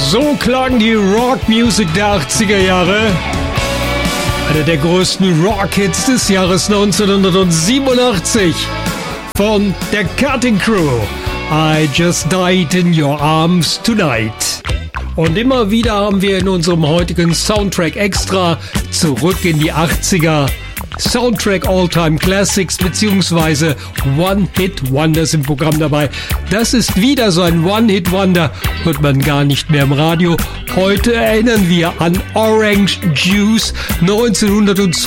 So klang die Rockmusik der 80er Jahre. Einer der größten Rock-Hits des Jahres 1987 von der Cutting Crew. I Just Died in Your Arms Tonight. Und immer wieder haben wir in unserem heutigen Soundtrack Extra zurück in die 80er Soundtrack All-Time Classics bzw. One-Hit-Wonders im Programm dabei. Das ist wieder so ein One-Hit-Wonder, hört man gar nicht mehr im Radio. Heute erinnern wir an Orange Juice 1982.